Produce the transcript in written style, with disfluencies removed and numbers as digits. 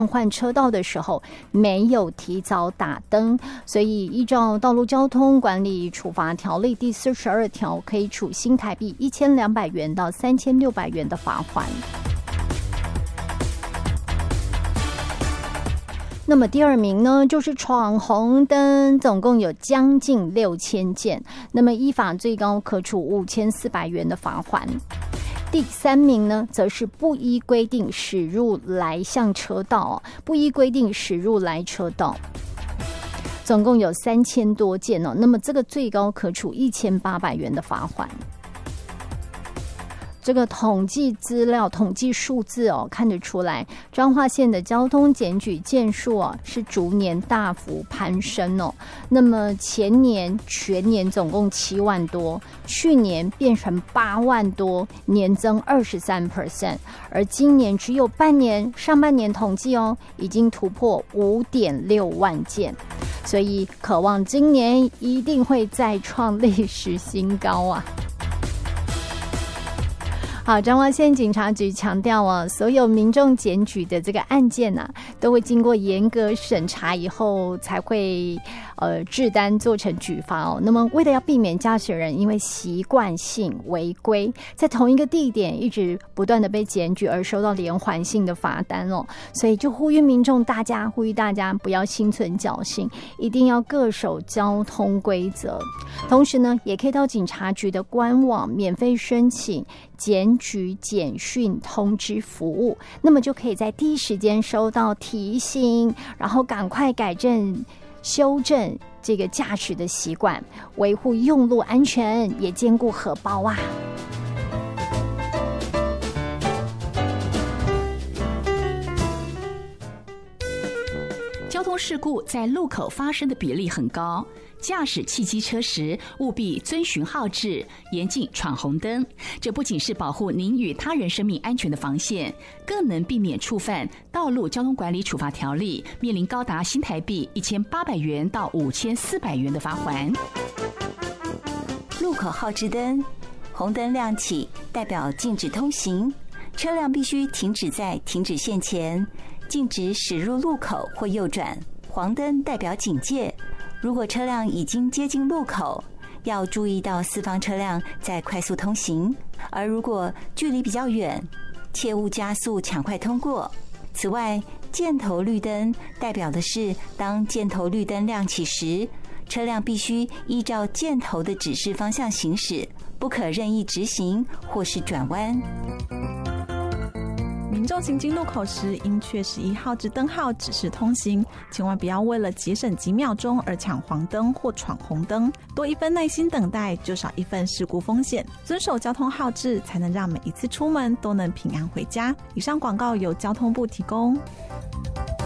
换车道的时候没有提早打灯，所以依照道路交通管理处罚条例第42条，可以处新台币1200元到3600元的罚款。那么第二名呢，就是闯红灯，总共有将近6000件，那么依法最高可处5400元的罚款。第三名呢，则是不依规定驶入来向车道，不依规定驶入来车道，总共有3000多件哦。那么这个最高可处1800元的罚款。这个统计资料、统计数字看得出来，彰化县的交通检举件数是逐年大幅攀升哦。那么前年全年总共7万多，去年变成8万多，年增23%，而今年只有半年，上半年统计已经突破5.6万件，所以渴望今年一定会再创历史新高啊！好，彰化县警察局强调所有民众检举的这个案件都会经过严格审查以后才会制单做成举发那么为了要避免驾驶人因为习惯性违规，在同一个地点一直不断的被检举而收到连环性的罚单所以就呼吁民众呼吁大家不要心存侥幸，一定要各守交通规则。同时呢，也可以到警察局的官网免费申请检举简讯通知服务，那么就可以在第一时间收到提醒，然后赶快改正修正这个驾驶的习惯，维护用路安全，也兼顾荷包啊。 交通事故在路口发生的比例很高，驾驶汽机车时务必遵循号志，严禁闯红灯。这不仅是保护您与他人生命安全的防线，更能避免触犯《道路交通管理处罚条例》，面临高达新台币1800元到5400元的罚锾。 路口号志灯，红灯亮起代表禁止通行，车辆必须停止在停止线前，禁止驶入路口或右转。黄灯代表警戒，如果车辆已经接近路口，要注意到四方车辆在快速通行，而如果距离比较远，切勿加速抢快通过。此外，箭头绿灯代表的是当箭头绿灯亮起时，车辆必须依照箭头的指示方向行驶，不可任意直行或是转弯。 民众行经路口时，应确实依号志灯号指示通行，千万不要为了节省几秒钟而抢黄灯或闯红灯。多一分耐心等待，就少一份事故风险。遵守交通号志，才能让每一次出门都能平安回家。以上广告由交通部提供。